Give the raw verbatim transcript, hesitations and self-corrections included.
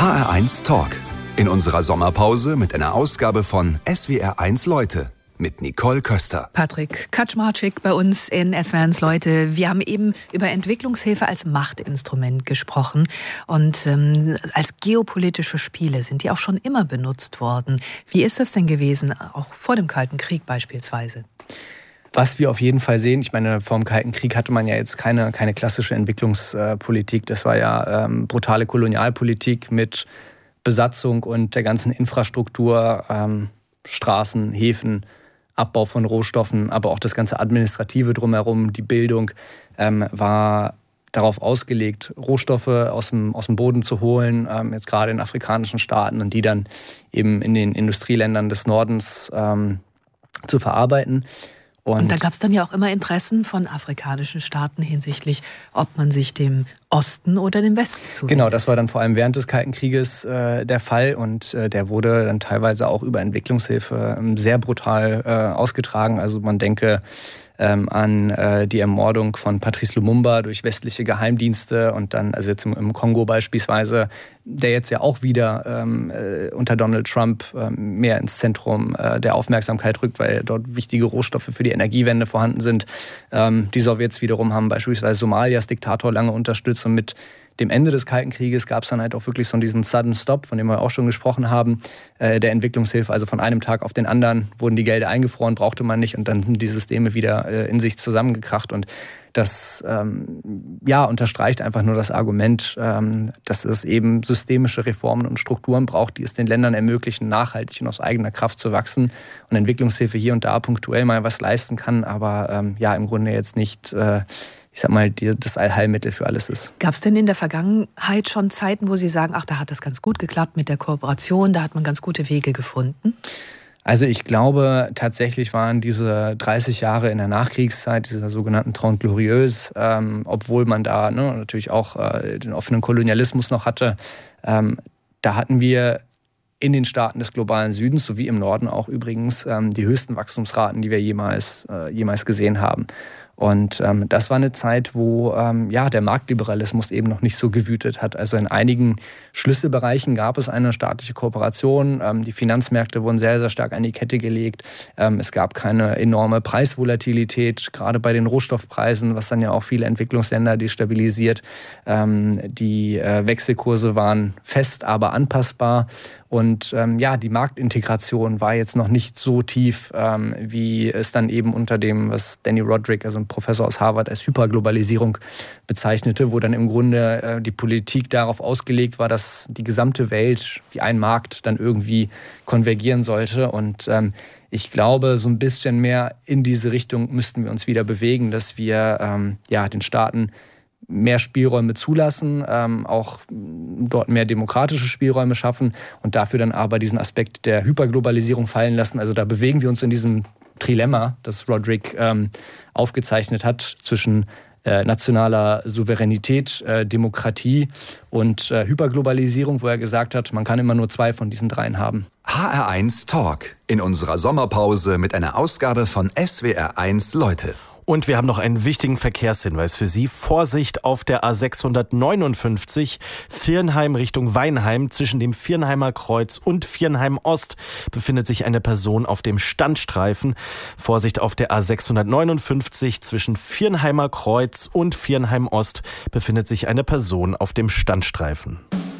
H R eins Talk. In unserer Sommerpause mit einer Ausgabe von S W R eins Leute mit Nicole Köster. Patrick Kaczmarczyk bei uns in S W R eins Leute. Wir haben eben über Entwicklungshilfe als Machtinstrument gesprochen. Und ähm, als geopolitische Spiele sind die auch schon immer benutzt worden. Wie ist das denn gewesen, auch vor dem Kalten Krieg beispielsweise? Was wir auf jeden Fall sehen, ich meine, vor dem Kalten Krieg hatte man ja jetzt keine, keine klassische Entwicklungspolitik. Das war ja ähm, brutale Kolonialpolitik mit Besatzung und der ganzen Infrastruktur, ähm, Straßen, Häfen, Abbau von Rohstoffen, aber auch das ganze Administrative drumherum, die Bildung, ähm, war darauf ausgelegt, Rohstoffe aus dem, aus dem Boden zu holen, ähm, jetzt gerade in afrikanischen Staaten, und die dann eben in den Industrieländern des Nordens ähm, zu verarbeiten. Und, und da gab es dann ja auch immer Interessen von afrikanischen Staaten hinsichtlich, ob man sich dem Osten oder dem Westen zuwendet. Genau, das war dann vor allem während des Kalten Krieges äh, der Fall, und äh, der wurde dann teilweise auch über Entwicklungshilfe äh, sehr brutal äh, ausgetragen. Also man denke ähm, an äh, die Ermordung von Patrice Lumumba durch westliche Geheimdienste und dann, also jetzt im, im Kongo beispielsweise, der jetzt ja auch wieder ähm, äh, unter Donald Trump äh, mehr ins Zentrum äh, der Aufmerksamkeit rückt, weil dort wichtige Rohstoffe für die Energiewende vorhanden sind. Ähm, die Sowjets wiederum haben beispielsweise Somalias Diktator lange unterstützt, und mit dem Ende des Kalten Krieges gab es dann halt auch wirklich so diesen Sudden Stop, von dem wir auch schon gesprochen haben, äh, der Entwicklungshilfe. Also von einem Tag auf den anderen wurden die Gelder eingefroren, brauchte man nicht, und dann sind die Systeme wieder äh, in sich zusammengekracht. Und das ähm, ja, unterstreicht einfach nur das Argument, ähm, dass es eben systemische Reformen und Strukturen braucht, die es den Ländern ermöglichen, nachhaltig und aus eigener Kraft zu wachsen. Und Entwicklungshilfe hier und da punktuell mal was leisten kann, aber ähm, ja, im Grunde jetzt nicht äh, ich sag mal, die, das Allheilmittel für alles ist. Gab es denn in der Vergangenheit schon Zeiten, wo Sie sagen, ach, da hat das ganz gut geklappt mit der Kooperation, da hat man ganz gute Wege gefunden? Also ich glaube, tatsächlich waren diese dreißig Jahre in der Nachkriegszeit, dieser sogenannten Trente Glorieuse, ähm, obwohl man da ne, natürlich auch äh, den offenen Kolonialismus noch hatte, ähm, da hatten wir in den Staaten des globalen Südens, sowie im Norden auch übrigens, ähm, die höchsten Wachstumsraten, die wir jemals, äh, jemals gesehen haben. Und ähm, das war eine Zeit, wo ähm, ja, der Marktliberalismus eben noch nicht so gewütet hat. Also in einigen Schlüsselbereichen gab es eine staatliche Kooperation. Ähm, die Finanzmärkte wurden sehr, sehr stark an die Kette gelegt. Ähm, es gab keine enorme Preisvolatilität, gerade bei den Rohstoffpreisen, was dann ja auch viele Entwicklungsländer destabilisiert. Ähm, die äh, Wechselkurse waren fest, aber anpassbar. Und ähm, ja, die Marktintegration war jetzt noch nicht so tief, ähm, wie es dann eben unter dem, was Danny Roderick, also ein Professor aus Harvard, als Hyperglobalisierung bezeichnete, wo dann im Grunde äh, die Politik darauf ausgelegt war, dass die gesamte Welt wie ein Markt dann irgendwie konvergieren sollte. Und ähm, ich glaube, so ein bisschen mehr in diese Richtung müssten wir uns wieder bewegen, dass wir ähm, ja, den Staaten mehr Spielräume zulassen, ähm, auch dort mehr demokratische Spielräume schaffen und dafür dann aber diesen Aspekt der Hyperglobalisierung fallen lassen. Also da bewegen wir uns in diesem Trilemma, das Roderick ähm, aufgezeichnet hat, zwischen äh, nationaler Souveränität, äh, Demokratie und äh, Hyperglobalisierung, wo er gesagt hat, man kann immer nur zwei von diesen dreien haben. H R eins Talk in unserer Sommerpause mit einer Ausgabe von S W R eins Leute. Und wir haben noch einen wichtigen Verkehrshinweis für Sie. Vorsicht auf der A sechshundertneunundfünfzig, Viernheim Richtung Weinheim. Zwischen dem Viernheimer Kreuz und Viernheim Ost befindet sich eine Person auf dem Standstreifen. Vorsicht auf der A sechshundertneunundfünfzig, zwischen Viernheimer Kreuz und Viernheim Ost befindet sich eine Person auf dem Standstreifen.